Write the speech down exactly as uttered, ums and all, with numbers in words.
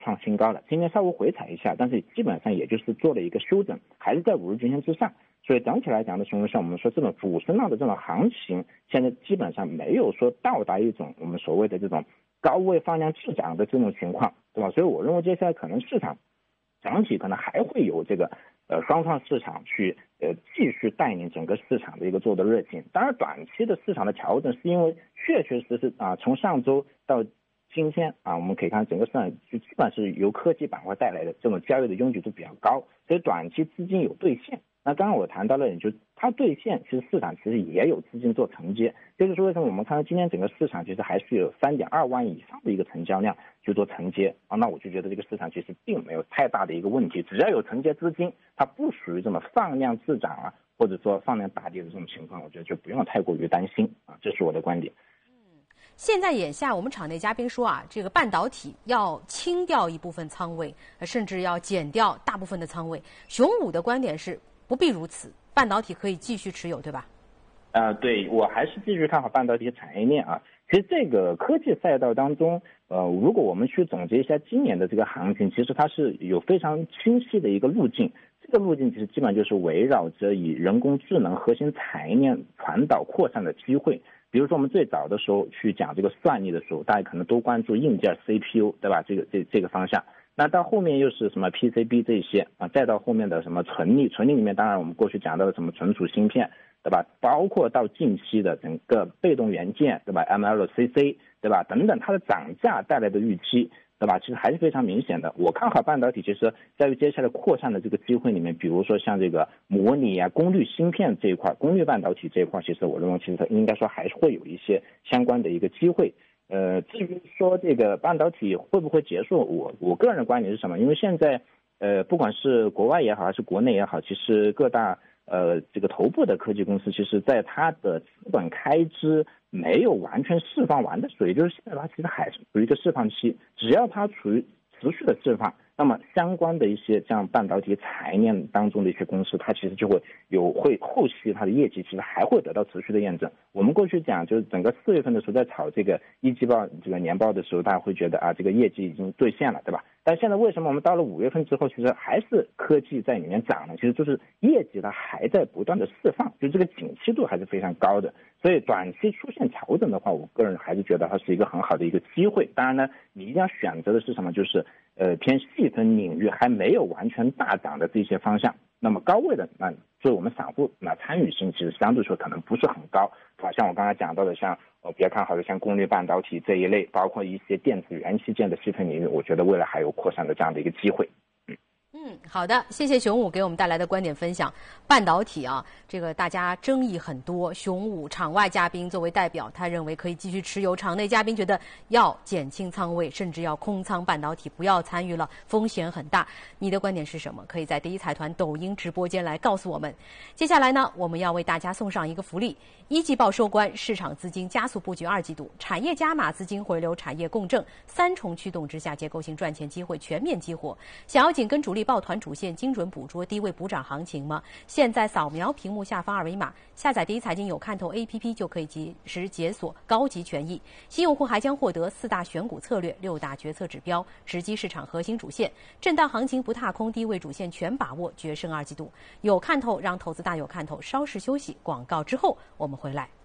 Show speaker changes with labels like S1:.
S1: 创新高了，今天稍微回踩一下，但是基本上也就是做了一个修整，还是在五日均线之上。所以整体来讲的时候，像我们说这种主升浪的这种行情，现在基本上没有说到达一种我们所谓的这种高位放量滞涨的这种情况，对吧？所以我认为接下来可能市场整体可能还会有这个呃双创市场去呃继续带领整个市场的一个做的热情。当然，短期的市场的调整是因为确确实实啊，从上周到今天啊，我们可以看整个市场就基本上是由科技板块带来的这种交易的拥挤度比较高，所以短期资金有兑现。那刚刚我谈到了，就它兑现，其实市场其实也有资金做承接，就是说为什么我们看到今天整个市场其实还是有三点二万以上的一个成交量去做承接啊，那我就觉得这个市场其实并没有太大的一个问题，只要有承接资金，它不属于这么放量滞涨啊，或者说放量打跌的这种情况，我觉得就不用太过于担心啊，这是我的观点。
S2: 现在眼下，我们场内嘉宾说啊，这个半导体要清掉一部分仓位，甚至要减掉大部分的仓位。熊武的观点是不必如此，半导体可以继续持有，对吧？
S1: 呃，对，我还是继续看好半导体产业链啊。其实这个科技赛道当中，呃，如果我们去总结一下今年的这个行情，其实它是有非常清晰的一个路径。这个路径其实基本上就是围绕着以人工智能核心产业链传导扩散的机会。比如说我们最早的时候去讲这个算力的时候，大家可能都关注硬件 C P U， 对吧？这个这这个方向。那到后面又是什么 P C B 这些啊，再到后面的什么存力，存力里面当然我们过去讲到的什么存储芯片，对吧？包括到近期的整个被动元件，对吧 ？M L C C， 对吧？等等，它的涨价带来的预期，对吧？其实还是非常明显的。我看好半导体，其实在于接下来扩散的这个机会里面，比如说像这个模拟啊、功率芯片这一块、功率半导体这一块，其实我认为其实应该说还是会有一些相关的一个机会。呃，至于说这个半导体会不会结束，我我个人的观点是什么？因为现在呃，不管是国外也好，还是国内也好，其实各大呃这个头部的科技公司，其实在它的资本开支没有完全释放完的，所以就是现在它其实还是处于一个释放期，只要它处于持续的释放，那么相关的一些像半导体产业链当中的一些公司，它其实就会有会后期它的业绩其实还会得到持续的验证。我们过去讲就是整个四月份的时候在炒这个一季报这个年报的时候，大家会觉得啊这个业绩已经兑现了，对吧？但现在为什么我们到了五月份之后，其实还是科技在里面涨呢？其实就是业绩它还在不断的释放，就这个景气度还是非常高的。所以短期出现调整的话，我个人还是觉得它是一个很好的一个机会。当然呢，你一定要选择的是什么？就是呃偏细分领域还没有完全大涨的这些方向。那么高位的那作为我们散户，那参与性其实相对说可能不是很高，啊，像我刚才讲到的，像呃比较看好的像功率半导体这一类，包括一些电子元器件的细分领域，我觉得未来还有扩散的这样的一个机会。
S2: 嗯，好的，谢谢熊武给我们带来的观点分享。半导体啊，这个大家争议很多。熊武场外嘉宾作为代表，他认为可以继续持有；场内嘉宾觉得要减轻仓位，甚至要空仓半导体，不要参与了，风险很大。你的观点是什么？可以在第一财团抖音直播间来告诉我们。接下来呢，我们要为大家送上一个福利：一季报收官，市场资金加速布局二季度，产业加码资金回流，产业共振，三重驱动之下，结构性赚钱机会全面激活。想要紧跟主力抱团主线，精准捕捉低位补涨行情吗？现在扫描屏幕下方二维码，下载第一财经有看头 A P P 就可以及时解锁高级权益。新用户还将获得四大选股策略、六大决策指标、直击市场核心主线，震荡行情不踏空，低位主线全把握，决胜二季度。有看头，让投资大有看头。稍事休息，广告之后我们回来。